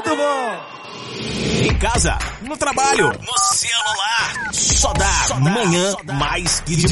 Muito bom. Em casa, no trabalho, no celular, só dá manhã mais que de